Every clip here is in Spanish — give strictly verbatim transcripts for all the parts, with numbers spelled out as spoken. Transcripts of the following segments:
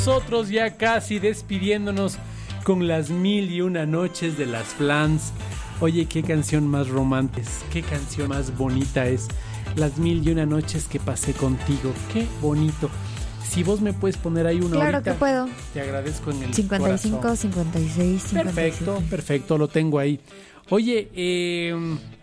Nosotros ya casi despidiéndonos con las mil y una noches de las Flans. Oye, qué canción más romántica, qué canción más bonita es. Las mil y una noches que pasé contigo, qué bonito. Si vos me puedes poner ahí una claro ahorita, que puedo. Te agradezco en el cincuenta y cinco, corazón. cincuenta y seis, cincuenta y siete. Perfecto, perfecto, lo tengo ahí. Oye, eh,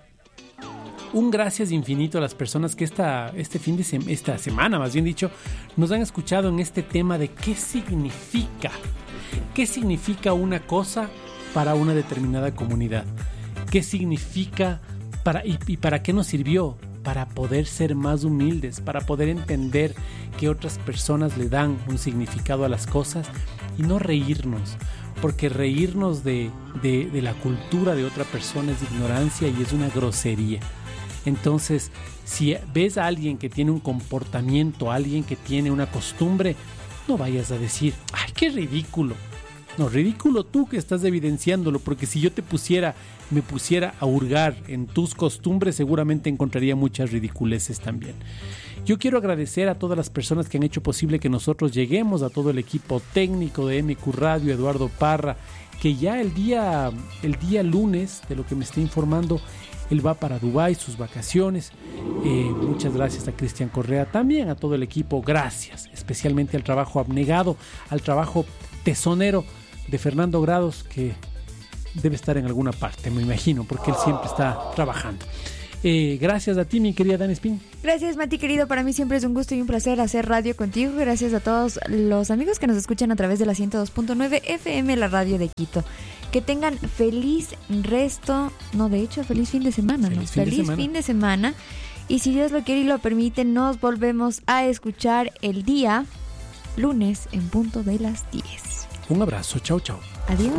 un gracias infinito a las personas que esta, este fin de sem- esta semana, más bien dicho, nos han escuchado en este tema de qué significa, qué significa una cosa para una determinada comunidad, qué significa para y, y para qué nos sirvió. Para poder ser más humildes, para poder entender que otras personas le dan un significado a las cosas y no reírnos, porque reírnos de, de, de la cultura de otra persona es ignorancia y es una grosería. Entonces, si ves a alguien que tiene un comportamiento, a alguien que tiene una costumbre, no vayas a decir, ¡ay, qué ridículo! No, ridículo tú que estás evidenciándolo, porque si yo te pusiera, me pusiera a hurgar en tus costumbres, seguramente encontraría muchas ridiculeces también. Yo quiero agradecer a todas las personas que han hecho posible que nosotros lleguemos, a todo el equipo técnico de M Q Radio, Eduardo Parra, que ya el día, el día lunes, de lo que me está informando, él va para Dubái, sus vacaciones. Eh, muchas gracias a Cristian Correa, también a todo el equipo, gracias, especialmente al trabajo abnegado, al trabajo tesonero de Fernando Grados, que debe estar en alguna parte, me imagino, porque él siempre está trabajando. Eh, gracias a ti, mi querida Dani Spin. Gracias, Mati, querido. Para mí siempre es un gusto y un placer hacer radio contigo. Gracias a todos los amigos que nos escuchan a través de la ciento dos punto nueve F M, la radio de Quito. Que tengan feliz resto, no, de hecho, feliz fin de semana, Feliz ¿no? fin de Feliz semana. fin de semana. Y si Dios lo quiere y lo permite, nos volvemos a escuchar el día lunes en punto de las diez. Un abrazo, chao, chao. Adiós.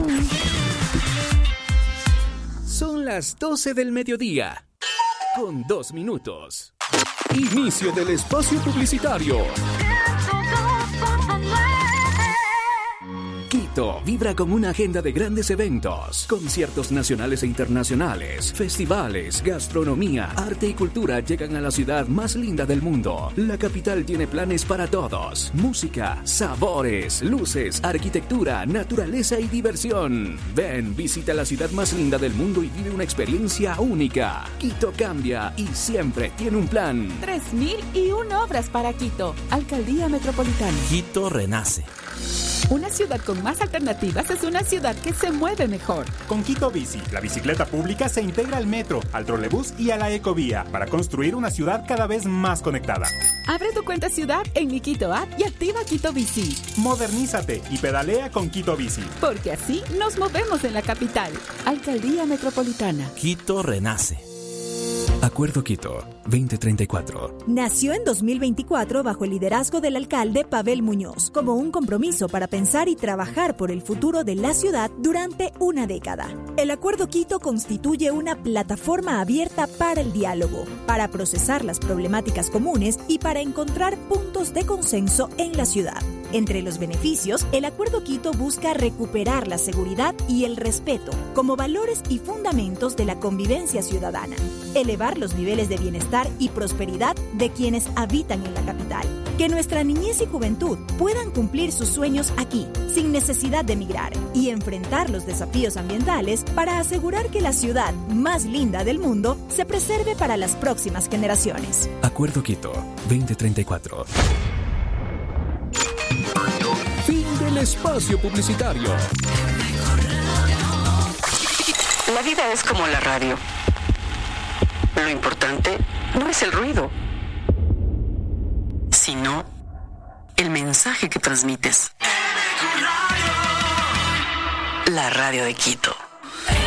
Son las doce del mediodía, con dos minutos. Inicio del espacio publicitario. Quito vibra con una agenda de grandes eventos, conciertos nacionales e internacionales, festivales, gastronomía, arte y cultura llegan a la ciudad más linda del mundo. La capital tiene planes para todos: música, sabores, luces, arquitectura, naturaleza y diversión. Ven, visita la ciudad más linda del mundo y vive una experiencia única. Quito cambia y siempre tiene un plan. tres mil y una obras para Quito. Alcaldía Metropolitana. Quito renace. Una ciudad con más alternativas es una ciudad que se mueve mejor. Con Quito Bici, la bicicleta pública se integra al metro, al trolebús y a la ecovía para construir una ciudad cada vez más conectada. Abre tu cuenta ciudad en mi Quito App y activa Quito Bici. Modernízate y pedalea con Quito Bici. Porque así nos movemos en la capital. Alcaldía Metropolitana. Quito renace. Acuerdo Quito veinte treinta y cuatro. Nació en dos mil veinticuatro bajo el liderazgo del alcalde Pavel Muñoz, como un compromiso para pensar y trabajar por el futuro de la ciudad durante una década. El Acuerdo Quito constituye una plataforma abierta para el diálogo, para procesar las problemáticas comunes y para encontrar puntos de consenso en la ciudad. Entre los beneficios, el Acuerdo Quito busca recuperar la seguridad y el respeto como valores y fundamentos de la convivencia ciudadana, elevar los niveles de bienestar y prosperidad de quienes habitan en la capital, que nuestra niñez y juventud puedan cumplir sus sueños aquí, sin necesidad de emigrar, y enfrentar los desafíos ambientales para asegurar que la ciudad más linda del mundo se preserve para las próximas generaciones. Acuerdo Quito veinte treinta y cuatro. Fin del espacio publicitario. La vida es como la radio. Lo importante no es el ruido, sino el mensaje que transmites. La radio de Quito.